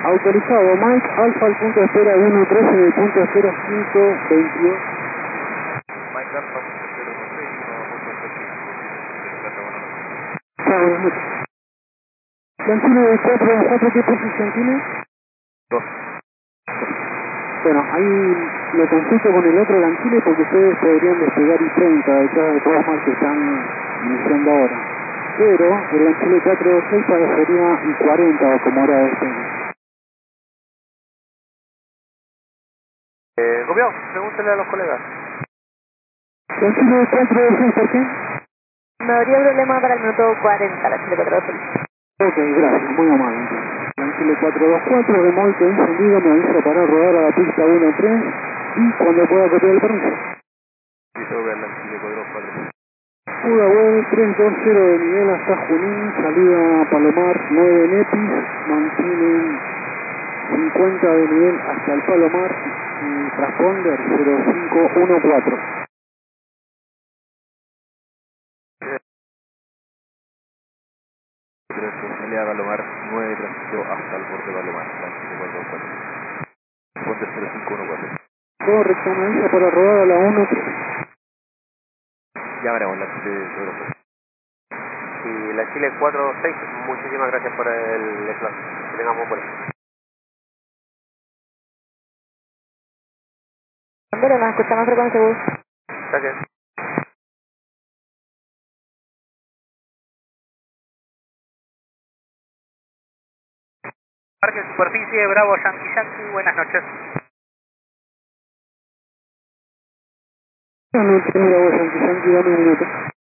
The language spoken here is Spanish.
Autorizado, Mike, Alfa al punto de espera 1-3 en el punto de espera 522. Mike Alfa, punto 013, punto 5. Buenas noches. Lanchile de 4, ¿qué posición tiene? 2. Bueno, ahí lo consulto con el otro Lanchile porque ustedes podrían despegar I-30 detrás de todas más que están iniciando ahora. Pero el Lanchile 426 parecería I-40 como hora de despegue. Copiado, pregúntale a los colegas. Lanchile 426, ¿por qué? No habría problema para el minuto 40, la Chile 426. Ok, gracias, muy amable. Lanchile 424, remolque encendido, me avisa para rodar a la pista 13 y cuando pueda copiar el permiso. Dice que el Chile 424. Pudahuel 320 de nivel hasta Junín, salida Palomar 9 Nepis, mantienen 50 de nivel hasta el Palomar y transponder 0514. Salida Palomar 9 transmitió hasta el borde de Palomar, Chile 424. Ponte 0514. Correcto, me avisa para rodar a la 13. Ya veremos la Chile 424. Y la Chile 46, muchísimas gracias por el slot. Que tengamos por eso. Pero nos escuchamos frecuencia bus. Gracias. Parque Superficie, Bravo, Yankee Yankee, buenas noches. No, no, mira vos, Santi, dame un minuto.